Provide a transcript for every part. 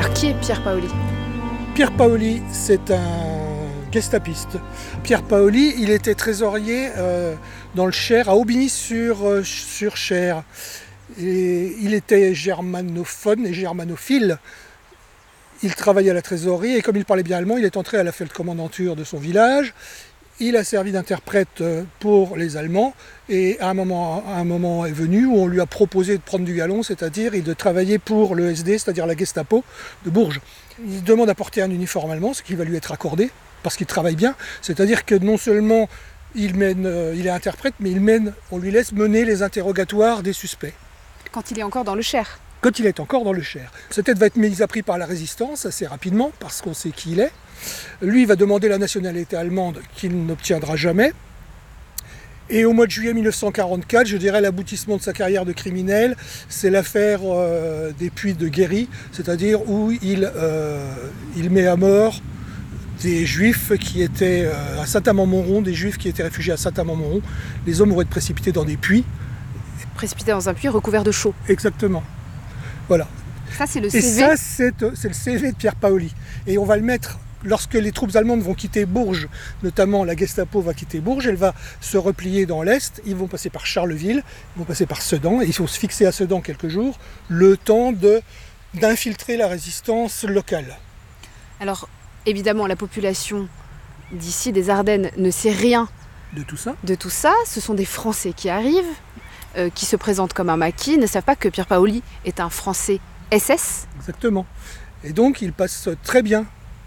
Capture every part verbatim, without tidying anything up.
Alors qui est Pierre Paoli? Pierre Paoli, c'est un gestapiste. Pierre Paoli, il était trésorier euh, dans le Cher, à Aubigny-sur-Cher. Euh, et il était germanophone et germanophile. Il travaillait à la trésorerie et comme il parlait bien allemand, il est entré à la feldkommandantur de son village. Il a servi d'interprète pour les Allemands et à un, moment, un moment est venu où on lui a proposé de prendre du galon, c'est-à-dire de travailler pour le S D, c'est-à-dire la Gestapo de Bourges. Il demande à porter un uniforme allemand, ce qui va lui être accordé parce qu'il travaille bien. C'est-à-dire que non seulement il, mène, il est interprète, mais il mène, on lui laisse mener les interrogatoires des suspects. Quand il est encore dans le Cher? Quand il est encore dans le Cher. Cette tête va être mise à prix par la résistance assez rapidement, parce qu'on sait qui il est. Lui, il va demander la nationalité allemande qu'il n'obtiendra jamais. Et au mois de juillet mille neuf cent quarante-quatre, je dirais l'aboutissement de sa carrière de criminel, c'est l'affaire euh, des puits de Guéry, c'est-à-dire où il, euh, il met à mort des juifs qui étaient euh, à Saint-Amand-Montrond, des juifs qui étaient réfugiés à Saint-Amand-Montrond. Les hommes auraient été précipités dans des puits. Précipités dans un puits recouvert de chaux. Exactement. Voilà. Ça, c'est le C V. Et ça, c'est, c'est le C V de Pierre Paoli. Et on va le mettre, lorsque les troupes allemandes vont quitter Bourges, notamment la Gestapo va quitter Bourges, elle va se replier dans l'Est, ils vont passer par Charleville, ils vont passer par Sedan, et ils vont se fixer à Sedan quelques jours, le temps de, d'infiltrer la résistance locale. Alors, évidemment, la population d'ici, des Ardennes, ne sait rien de tout ça. De tout ça. Ce sont des Français qui arrivent, euh, qui se présentent comme un maquis, ne savent pas que Pierre Paoli est un Français S S. Exactement. Et donc, il passe très bien.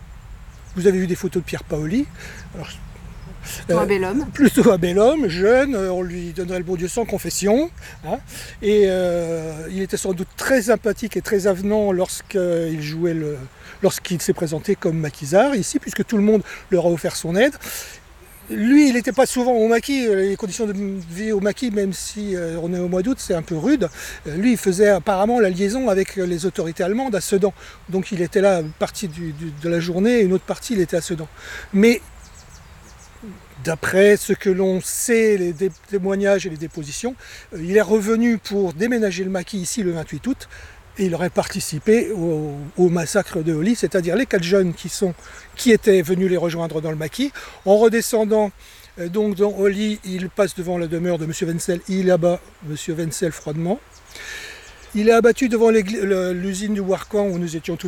Vous avez vu des photos de Pierre Paoli. Alors, plutôt euh, un bel homme. Plutôt un bel homme, jeune, on lui donnerait le bon Dieu sans confession. Hein, et euh, il était sans doute très sympathique et très avenant lorsqu'il jouait le, lorsqu'il s'est présenté comme maquisard ici, puisque tout le monde leur a offert son aide. Lui, il n'était pas souvent au maquis, les conditions de vie au maquis, même si euh, on est au mois d'août, c'est un peu rude. Euh, lui, il faisait apparemment la liaison avec les autorités allemandes à Sedan. Donc il était là une partie du, du, de la journée et une autre partie, il était à Sedan. Mais d'après ce que l'on sait, les dé- témoignages et les dépositions, euh, il est revenu pour déménager le maquis ici le vingt-huit août. Et il aurait participé au, au massacre de Olly, c'est-à-dire les quatre jeunes qui, sont, qui étaient venus les rejoindre dans le maquis. En redescendant euh, donc dans Olly, il passe devant la demeure de M. Wenzel, il abat M. Wenzel froidement. Il est abattu devant l'usine du Warcan où nous étions tout